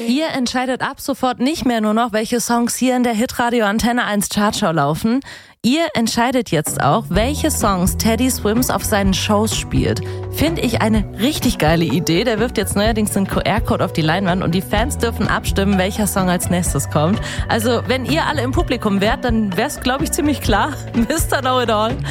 Ihr entscheidet ab sofort nicht mehr nur noch, welche Songs hier in der Hitradio Antenne 1 Chartshow laufen. Ihr entscheidet jetzt auch, welche Songs Teddy Swims auf seinen Shows spielt. Finde ich eine richtig geile Idee. Der wirft jetzt neuerdings den QR-Code auf die Leinwand und die Fans dürfen abstimmen, welcher Song als nächstes kommt. Also, wenn ihr alle im Publikum wärt, dann wäre es, glaube ich, ziemlich klar. Mr. Know-It-All.